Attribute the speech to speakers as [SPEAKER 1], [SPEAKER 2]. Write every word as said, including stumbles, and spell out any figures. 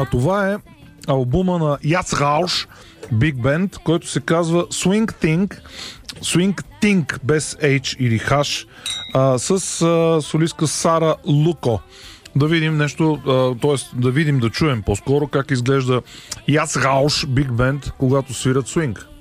[SPEAKER 1] А това е албума на Яц Рауш Big Band, който се казва Swing Think, Swing Think без H или H, а, с а, солистка Сара Луко. Да видим нещо, т.е. да видим, да чуем по-скоро как изглежда Яц Рауш Big Band, когато свират свинг.